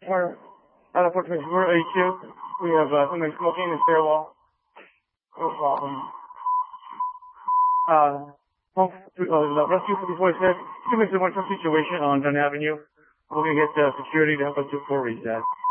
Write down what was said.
We're out of 482. We have somebody smoking in the stairwell. No problem. The rescue 54 said, "Give us a one-time situation on Dunn Avenue. We're going to get security to help us do 4 reset."